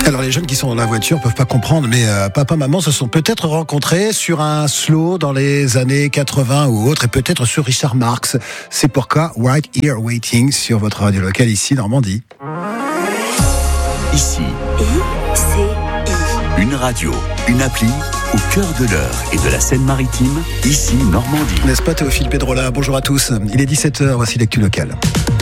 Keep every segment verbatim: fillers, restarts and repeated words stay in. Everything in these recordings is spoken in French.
Alors les jeunes qui sont dans la voiture peuvent pas comprendre, mais euh, papa, maman se sont peut-être rencontrés sur un slow dans les années quatre-vingts ou autre, et peut-être sur Richard Marx. C'est pourquoi Right Here Waiting sur votre radio locale ici, Normandie. Ici, I C I. une radio, une appli au cœur de l'heure et de la Seine-Maritime, ici Normandie. N'est-ce pas Théophile Pedrola? Bonjour à tous. Il est dix-sept heures, voici l'actu locale.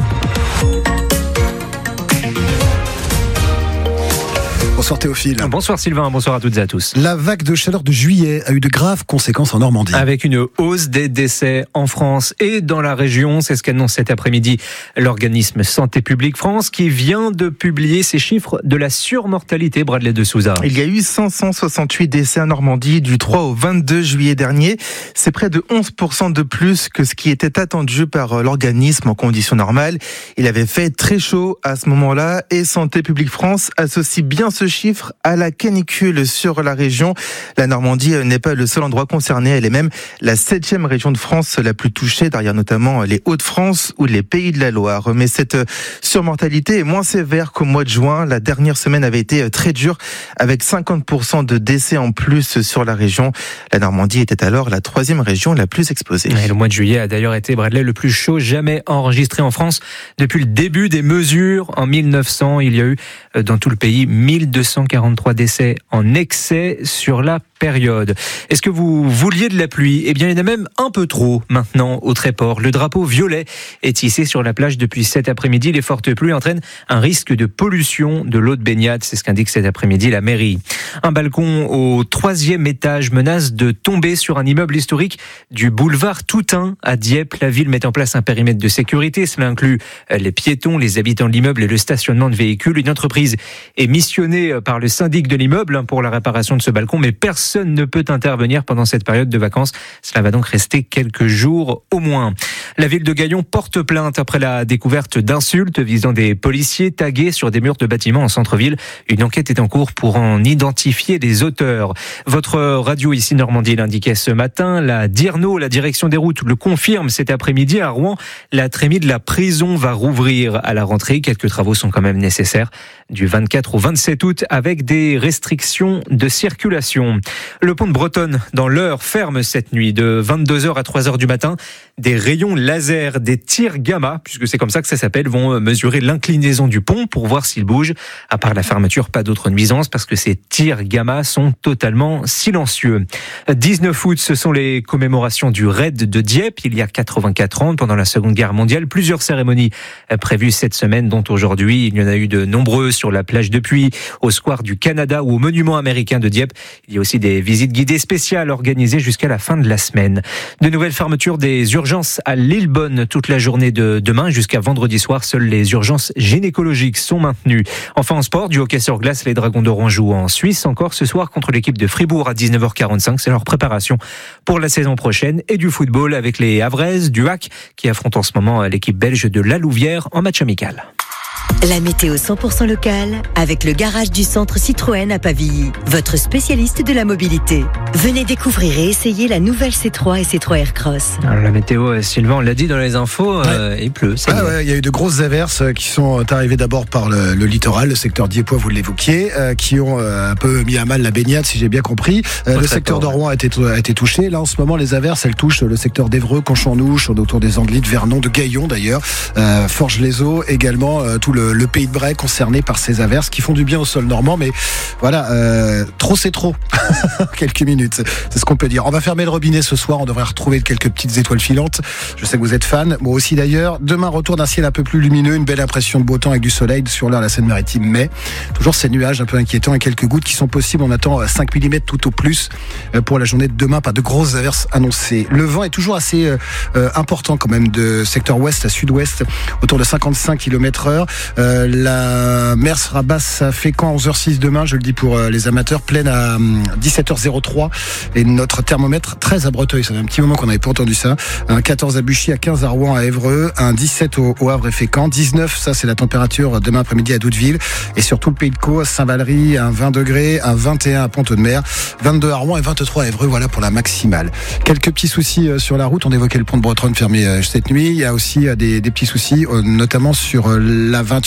Bonsoir Théophile. Bonsoir Sylvain, bonsoir à toutes et à tous. La vague de chaleur de juillet a eu de graves conséquences en Normandie. Avec une hausse des décès en France et dans la région, c'est ce qu'annonce cet après-midi l'organisme Santé publique France qui vient de publier ses chiffres de la surmortalité. Bradley de Souza. Il y a eu cinq cent soixante-huit décès en Normandie du trois au vingt-deux juillet dernier. C'est près de onze pour cent de plus que ce qui était attendu par l'organisme en conditions normales. Il avait fait très chaud à ce moment-là et Santé publique France associe bien ce chiffre à la canicule sur la région. La Normandie n'est pas le seul endroit concerné, elle est même la septième région de France la plus touchée, derrière notamment les Hauts-de-France ou les Pays de la Loire. Mais cette surmortalité est moins sévère qu'au mois de juin. La dernière semaine avait été très dure, avec cinquante pour cent de décès en plus sur la région. La Normandie était alors la troisième région la plus exposée. Et le mois de juillet a d'ailleurs été, Bradley, le plus chaud jamais enregistré en France depuis le début des mesures. En mille neuf cents, il y a eu dans tout le pays mille deux cent quarante-trois décès en excès sur la période. Est-ce que vous vouliez de la pluie? Eh bien, il y en a même un peu trop maintenant au Tréport. Le drapeau violet est hissé sur la plage depuis cet après-midi. Les fortes pluies entraînent un risque de pollution de l'eau de baignade. C'est ce qu'indique cet après-midi la mairie. Un balcon au troisième étage menace de tomber sur un immeuble historique du boulevard Toutain à Dieppe. La ville met en place un périmètre de sécurité. Cela inclut les piétons, les habitants de l'immeuble et le stationnement de véhicules. Une entreprise est missionnée par le syndic de l'immeuble pour la réparation de ce balcon, mais personne ne peut intervenir pendant cette période de vacances. Cela va donc rester quelques jours au moins. La ville de Gaillon porte plainte après la découverte d'insultes visant des policiers tagués sur des murs de bâtiments en centre-ville. Une enquête est en cours pour en identifier les auteurs. Votre radio ici Normandie l'indiquait ce matin. La DIRNO, la direction des routes, le confirme cet après-midi à Rouen. La trémie de la prison va rouvrir à la rentrée. Quelques travaux sont quand même nécessaires du vingt-quatre au vingt-sept août avec des restrictions de circulation. Le pont de Bretonne dans l'Eure ferme cette nuit de vingt-deux heures à trois heures du matin. Des rayons laser, des tirs gamma, puisque c'est comme ça que ça s'appelle, vont mesurer l'inclinaison du pont pour voir s'il bouge. À part la fermeture, pas d'autres nuisances parce que ces tirs gamma sont totalement silencieux. dix-neuf août, ce sont les commémorations du raid de Dieppe il y a quatre-vingt-quatre ans pendant la Seconde Guerre mondiale. Plusieurs cérémonies prévues cette semaine, dont aujourd'hui il y en a eu de nombreuses sur la plage de Puy, au square du Canada ou au monument américain de Dieppe. Il y a aussi des visites guidées spéciales organisées jusqu'à la fin de la semaine. De nouvelles fermetures des urgences à Lillebonne toute la journée de demain jusqu'à vendredi soir. Seules les urgences gynécologiques sont maintenues. Enfin en sport, du hockey sur glace, les Dragons d'Oran jouent en Suisse encore ce soir contre l'équipe de Fribourg à dix-neuf heures quarante-cinq. C'est leur préparation pour la saison prochaine. Et du football avec les Havraises du H A C qui affrontent en ce moment l'équipe belge de La Louvière en match amical. La météo cent pour cent locale avec le garage du centre Citroën à Pavilly, votre spécialiste de la mobilité. Venez découvrir et essayer la nouvelle C trois et C trois Aircross. Alors la météo, Sylvain, on l'a dit dans les infos, ouais. euh, il pleut. C'est ah ouais, il y a eu de grosses averses qui sont arrivées d'abord par le, le littoral, le secteur diepois, vous l'évoquiez, euh, qui ont euh, un peu mis à mal la baignade, si j'ai bien compris. Euh, le secteur de Rouen a été, a été touché. Là, en ce moment, les averses, elles touchent le secteur d'Évreux, Conchon-Nouche, autour des Anglides, Vernon, de Gaillon d'ailleurs, euh, Forges-les-Eaux, également euh, tout le, le Pays de Bray concerné par ces averses qui font du bien au sol normand, mais voilà, euh, trop c'est trop. Quelques minutes, c'est ce qu'on peut dire. On va fermer le robinet ce soir, on devrait retrouver quelques petites étoiles filantes. Je sais que vous êtes fan, moi aussi d'ailleurs. Demain, retour d'un ciel un peu plus lumineux, une belle impression de beau temps avec du soleil sur l'heure la Seine-Maritime, mais toujours ces nuages un peu inquiétants et quelques gouttes qui sont possibles. On attend cinq millimètres tout au plus pour la journée de demain, pas de grosses averses annoncées. Le vent est toujours assez euh, important quand même de secteur ouest à sud-ouest, autour de cinquante-cinq kilomètres heure. Euh, la mer sera basse à Fécamp à onze heures six demain, je le dis pour les amateurs, pleine à dix-sept heures zéro trois et notre thermomètre treize à Breteuil, ça fait un petit moment qu'on n'avait pas entendu ça, un quatorze à Buchy, à quinze à Rouen, à Évreux, un dix-sept au, au Havre et Fécamp, dix-neuf, ça c'est la température demain après-midi à Douteville, et surtout le Pays de Caux, à Saint-Valery, un vingt degrés, un vingt et un à Pont-de-Mer, vingt-deux à Rouen et vingt-trois à Évreux, voilà pour la maximale. Quelques petits soucis sur la route, on évoquait le pont de Bretonne fermé cette nuit, il y a aussi des, des petits soucis, notamment sur la vingt-huit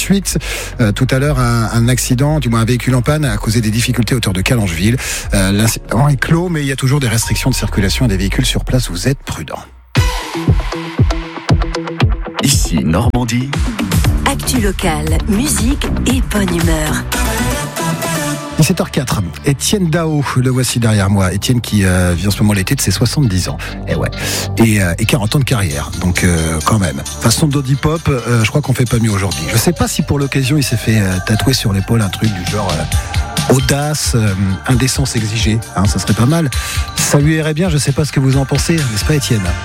Suite, euh, tout à l'heure, un, un accident, du moins un véhicule en panne a causé des difficultés à hauteur de Calangeville. Euh, l'incident est clos, mais il y a toujours des restrictions de circulation et des véhicules sur place. Vous êtes prudents. Ici, Normandie. Actu locale, musique et bonne humeur. dix-sept heures quatre. Étienne Dao, le voici derrière moi. Étienne qui euh, vit en ce moment l'été de ses soixante-dix ans. Et ouais. Et, euh, et quarante ans de carrière. Donc euh, quand même. Façon d'Audi Pop, euh, je crois qu'on fait pas mieux aujourd'hui. Je sais pas si pour l'occasion il s'est fait euh, tatouer sur l'épaule un truc du genre euh, audace, euh, indécence exigée. Hein, ça serait pas mal. Ça lui irait bien, je sais pas ce que vous en pensez, n'est-ce pas Étienne ?